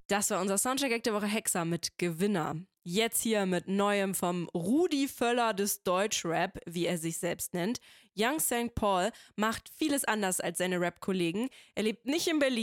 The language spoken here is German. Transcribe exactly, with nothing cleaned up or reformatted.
Das war unser Soundcheck der Woche Hexer mit Gewinner. Jetzt hier mit Neuem vom Rudi Völler des Deutschrap, wie er sich selbst nennt. Young Saint Paul macht vieles anders als seine Rap-Kollegen. Er lebt nicht in Berlin.